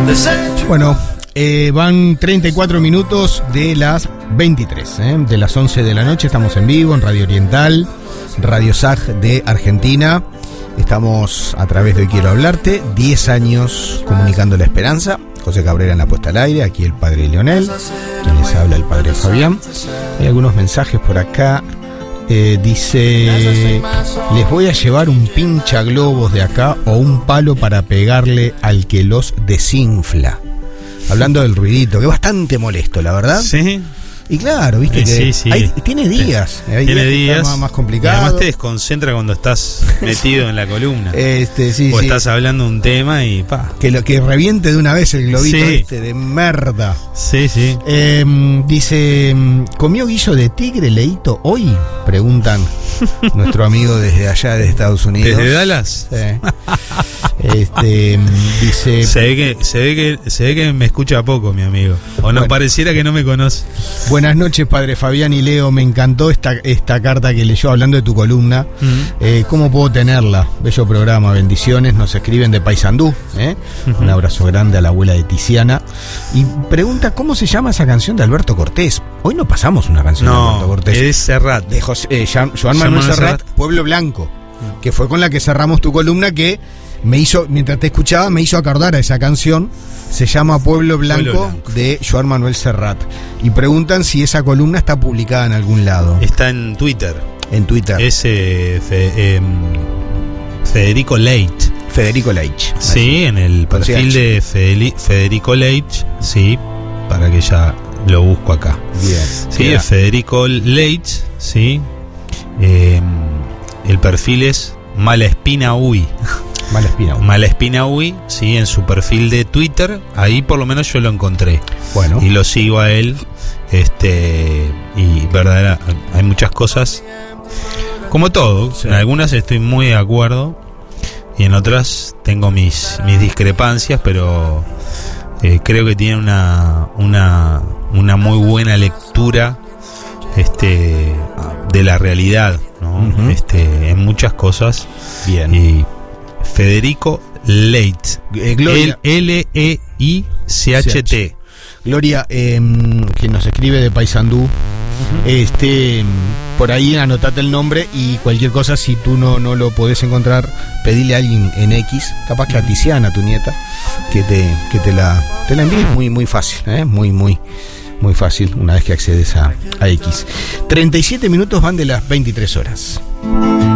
Bueno, van 34 minutos de las 23, de las 11 de la noche. Estamos en vivo en Radio Oriental, Radio SAG de Argentina. Estamos a través de Hoy Quiero Hablarte, 10 años comunicando la esperanza. José Cabrera en la puesta al aire, aquí el padre Leonel, quien les habla el padre Fabián. Hay algunos mensajes por acá. Dice: les voy a llevar un pincha globos de acá o un palo para pegarle al que los desinfla. Hablando del ruidito, que es bastante molesto, la verdad. Sí. Y claro, viste que sí. Tiene días. Sí. Tiene días más complicado. Además te desconcentra cuando estás metido en la columna. Sí, o estás hablando de un tema y pa. Que reviente de una vez el globito de merda. Sí. Dice: ¿comió guillo de tigre, Leito, hoy? Preguntan nuestro amigo desde allá de Estados Unidos. ¿Desde Dallas? Dice: se ve que me escucha poco, mi amigo. O no, pareciera que no me conoce. Buenas noches, padre Fabián y Leo. Me encantó esta carta que leyó hablando de tu columna. ¿Cómo puedo tenerla? Bello programa, bendiciones. Nos escriben de Paysandú. Un abrazo grande a la abuela de Tiziana. Y pregunta: ¿cómo se llama esa canción de Alberto Cortés? Hoy no pasamos una canción de Alberto Cortés. Es Serrat. De Joan Manuel Serrat, Pueblo Blanco, que fue con la que cerramos tu columna, que me hizo, mientras te escuchaba, me hizo acordar a esa canción. Se llama Pueblo Blanco, de Joan Manuel Serrat. Y preguntan si esa columna está publicada en algún lado. Está en Twitter. En Twitter. Es Federico Leitch. Federico Leitch. Sí, en el perfil de Federico Leitch. Sí, para que ya lo busco acá. Bien. Sí, es Federico Leitch. Sí. El perfil es Malaspina Uy. Malaspina Uy, sí, en su perfil de Twitter. Ahí por lo menos yo lo encontré. Bueno. Y lo sigo a él. Y verdad, hay muchas cosas, como todo. En algunas estoy muy de acuerdo y en otras tengo mis discrepancias, pero creo que tiene una muy buena lectura de la realidad, ¿no? En muchas cosas. Bien. Y Federico Leitch, Leicht. Gloria, que nos escribe de Paysandú. Por ahí anotate el nombre y cualquier cosa, si tú no lo podés encontrar, pedile a alguien en X, capaz que a Tiziana, tu nieta, que te la envíe. Muy fácil, muy fácil, una vez que accedes a X. 37 minutos van de las 23 horas.